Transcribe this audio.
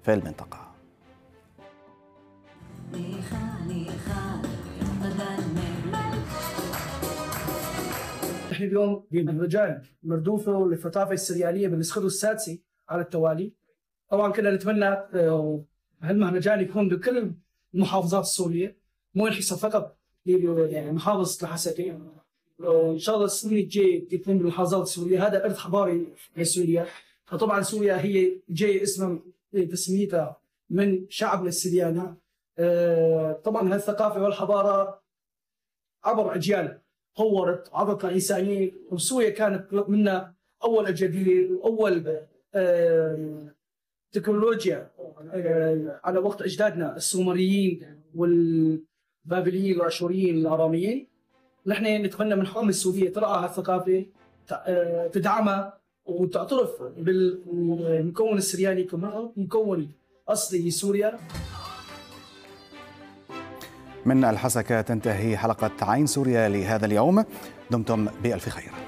في المنطقة. نحن اليوم بمهرجان مردوفه للثقافة السريالية بالنسخة السادسة على التوالي. طبعا كنا نتمنى هالمهرجان يكون بكل المحافظات السورية، مو ينحصر فقط يعني محافظة الحسكة. ان شاء الله السنة الجاية يكون بالمحافظات السورية. هذا إرث حضاري لسوريا، فطبعا سوريا هي جاي اسم تسميتها من شعبنا السرياني. طبعا هالثقافة والحضارة عبر أجيال طورت عبر الإنسانية، وسوريا كانت منا أول أجدادية وأول تكنولوجيا على وقت أجدادنا السومريين والبابليين والأشوريين الأراميين. نحن نتمنى من الحكومة السورية ترعى هالثقافة، تدعمها وتعترف بالمكون السرياني كمكون أصلي لسوريا. من الحسكة تنتهي حلقة عين سوريا لهذا اليوم، دمتم بألف خير.